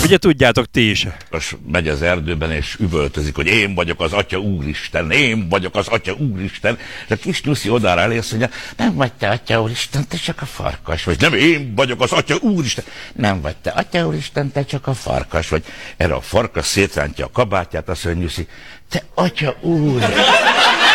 Ugye tudjátok ti is. Most megy az erdőben, és üvöltözik, hogy én vagyok az Atya Úristen, én vagyok az Atya Úristen. És a kis Nyuszi odára elé azt mondja, nem vagy te Atya Úristen, te csak a farkas vagy. Nem, én vagyok az Atya Úristen. Nem vagy te Atya Úristen, te csak a farkas vagy. Erre a farkas szétrántja a kabátját, azt mondja Nyuszi, te Atya Úr.